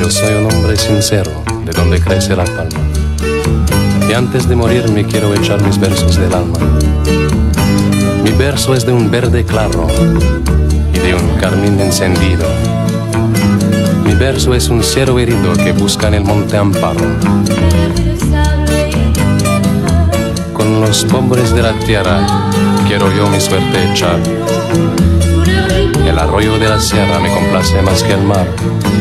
Yo soy un hombre sincero, de donde crece la palma. Y antes de morir me quiero echar mis versos del alma. Mi verso es de un verde claro y de un carmín encendido. Mi verso es un cielo herido que busca en el monte amparo. Con los pobres de la tierra quiero yo mi suerte echar. El arroyo de la sierra me complace más que el mar.